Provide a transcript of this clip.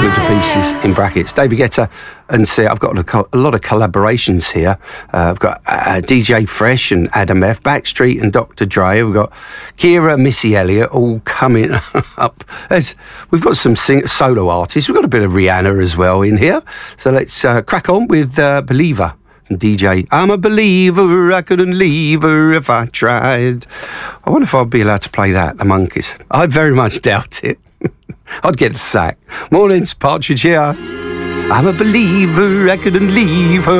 with the pieces in brackets. David Guetta and Sia. I've got a lot of collaborations here. I've got DJ Fresh and Adam F, Backstreet and Dr. Dre. We've got Kira, Missy Elliott, all coming up. We've got some solo artists. We've got a bit of Rihanna as well in here. So let's crack on with Believer. DJ, I'm a believer, I couldn't leave her if I tried. I wonder if I'd be allowed to play that, the Monkeys. I very much doubt it. I'd get a sack. Morning's Partridge here. I'm a believer, I couldn't leave her